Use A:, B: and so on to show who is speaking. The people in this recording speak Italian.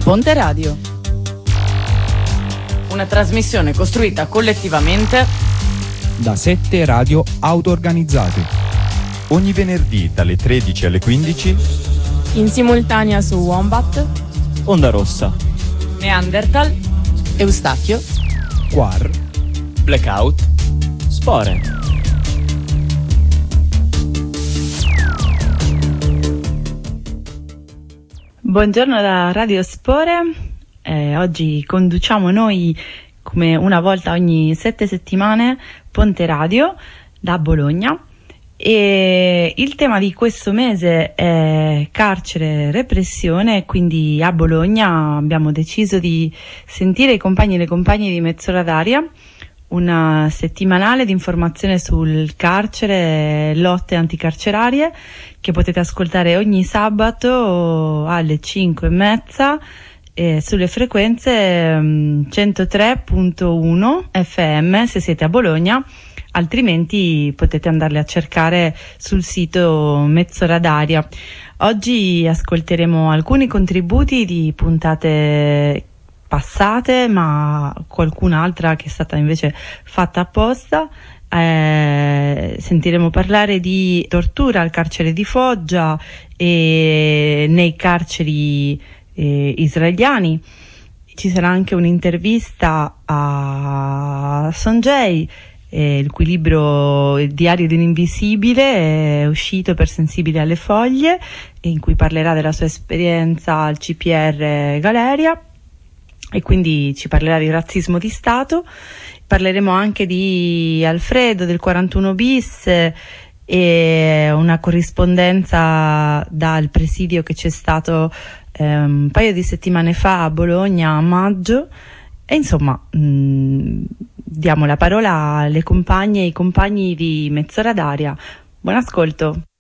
A: Ponte Radio. Una trasmissione costruita collettivamente
B: da 7 radio auto-organizzate. Ogni venerdì dalle 13 alle 15
C: in simultanea su Wombat,
D: Onda Rossa,
A: Neanderthal, Eustachio,
B: Quar,
D: Blackout, Spore.
E: Buongiorno da Radio Spore. Oggi conduciamo noi, come una volta ogni 7 settimane, Ponte Radio da Bologna, e il tema di questo mese è carcere e repressione. Quindi a Bologna abbiamo deciso di sentire i compagni e le compagne di Mezz'ora d'aria, una settimanale di informazione sul carcere e lotte anticarcerarie che potete ascoltare ogni sabato alle 5:30 sulle frequenze 103.1 FM se siete a Bologna, altrimenti potete andarle a cercare sul sito Mezz'ora d'aria. Oggi ascolteremo alcuni contributi di puntate passate, ma qualcun'altra che è stata invece fatta apposta. Sentiremo parlare di tortura al carcere di Foggia e nei carceri israeliani. Ci sarà anche un'intervista a Sonjay, il cui libro Il diario di un invisibile è uscito per Sensibili alle Foglie, in cui parlerà della sua esperienza al CPR Galeria, e quindi ci parlerà di razzismo di Stato. Parleremo anche di Alfredo del 41 bis e una corrispondenza dal presidio che c'è stato un paio di settimane fa a Bologna a maggio. E insomma, diamo la parola alle compagne e ai compagni di Mezz'ora d'aria. Buon ascolto.